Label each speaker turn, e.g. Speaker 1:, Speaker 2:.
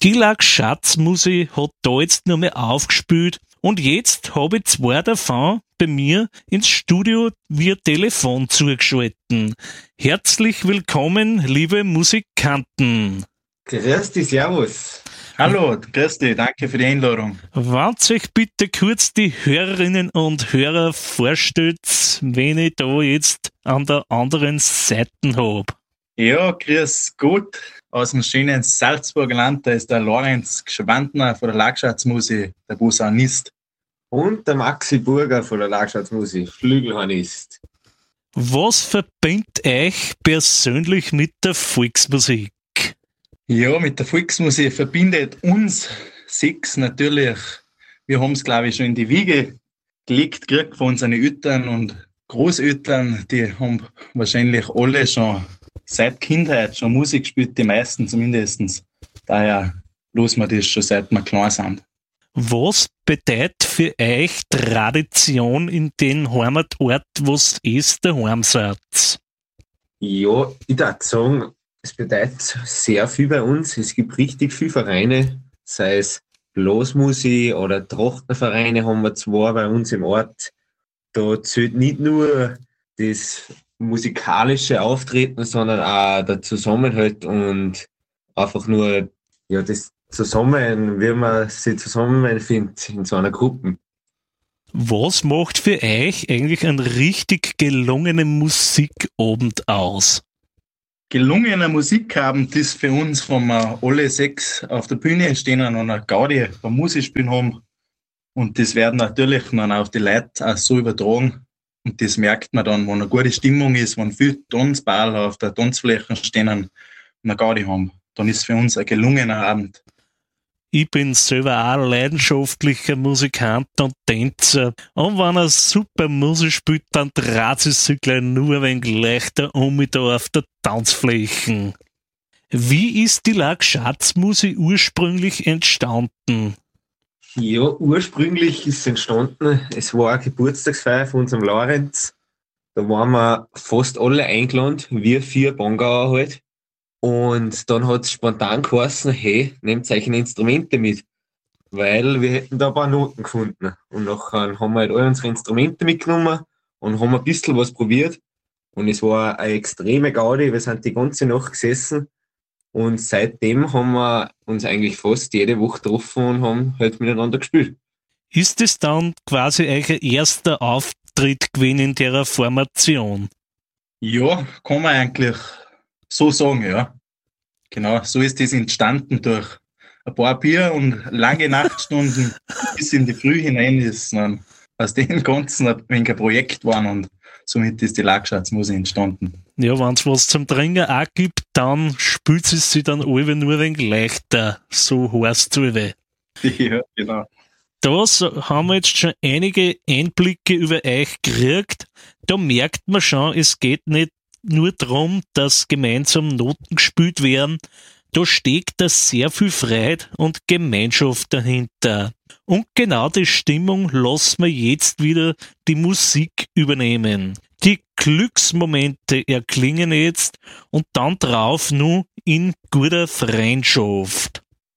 Speaker 1: Die Schatzmusik hat da jetzt nur mehr aufgespielt und jetzt habe ich zwei davon bei mir ins Studio via Telefon zugeschalten. Herzlich willkommen, liebe Musikanten.
Speaker 2: Grüß dich, servus.
Speaker 3: Hallo, grüß dich, danke für die Einladung.
Speaker 1: Wollt euch bitte kurz die Hörerinnen und Hörer vorstellt, wen ich da jetzt an der anderen Seite habe?
Speaker 3: Ja, grüß Gott. Aus dem schönen Salzburger Land, da ist der Lorenz Gschwandner von der Lagschatzmusik, der Posaunist.
Speaker 2: Und der Maxi Burger von der Lagschatzmusik, Flügelhornist.
Speaker 1: Was verbindet euch persönlich mit der Volksmusik?
Speaker 3: Ja, mit der Volksmusik verbindet uns sechs natürlich. Wir haben es, glaube ich, schon in die Wiege gelegt, gekriegt von unseren Eltern und Großeltern. Die haben wahrscheinlich alle schon seit Kindheit schon Musik gespielt, die meisten zumindest. Daher los wir das schon seit wir klein sind.
Speaker 1: Was bedeutet für euch Tradition in den Heimatort, was ist der Heimsatz?
Speaker 2: Ja, ich würde sagen, es bedeutet sehr viel bei uns. Es gibt richtig viele Vereine, sei es Blasmusik oder Trachtenvereine haben wir zwei bei uns im Ort. Da zählt nicht nur das musikalische Auftreten, sondern auch der Zusammenhalt und einfach nur ja, das Zusammen, wie man sich zusammenfindet in so einer Gruppe.
Speaker 1: Was macht für euch eigentlich einen richtig gelungenen Musikabend aus?
Speaker 3: Gelungener Musikabend ist für uns, wenn wir alle sechs auf der Bühne stehen und eine Gaudi beim Musikspielen haben. Und das werden natürlich dann auf die Leute auch so übertragen. Und das merkt man dann, wenn eine gute Stimmung ist, wenn viele Tanzball auf der Tanzfläche stehen und eine Gaudi haben. Dann ist es für uns ein gelungener Abend.
Speaker 1: Ich bin selber auch leidenschaftlicher Musikant und Tänzer. Und wenn er super Musik spielt, dann dreht es sich gleich nur ein wenig leichter da auf der Tanzfläche. Wie ist die Schatzmusik ursprünglich entstanden?
Speaker 2: Ja, ursprünglich ist es entstanden, es war eine Geburtstagsfeier von unserem Lorenz. Da waren wir fast alle eingeladen, wir 4 Bongauer halt. Und dann hat es spontan geheißen, hey, nehmt euch Instrumente mit. Weil wir hätten da ein paar Noten gefunden. Und nachher haben wir halt alle unsere Instrumente mitgenommen und haben ein bisschen was probiert. Und es war eine extreme Gaudi, wir sind die ganze Nacht gesessen. Und seitdem haben wir uns eigentlich fast jede Woche getroffen und haben halt miteinander gespielt.
Speaker 1: Ist es dann quasi euer erster Auftritt gewesen in der Formation?
Speaker 3: Ja, kann man eigentlich so sagen, ja. Genau, so ist das entstanden durch ein paar Bier und lange Nachtstunden bis in die Früh hinein ist dann aus dem Ganzen ein wenig ein Projekt geworden und somit ist die Lagschatzmusik entstanden.
Speaker 1: Ja, wenn es was zum Trinken auch gibt, dann spült es sich dann alle nur ein wenig leichter, so heißt es.
Speaker 3: Ja, genau.
Speaker 1: Das haben wir jetzt schon einige Einblicke über euch gekriegt. Da merkt man schon, es geht nicht nur darum, dass gemeinsam Noten gespielt werden. Da steckt da sehr viel Freude und Gemeinschaft dahinter. Und genau die Stimmung lassen wir jetzt wieder die Musik übernehmen. Die Glücksmomente erklingen jetzt und dann drauf nur in guter Freundschaft.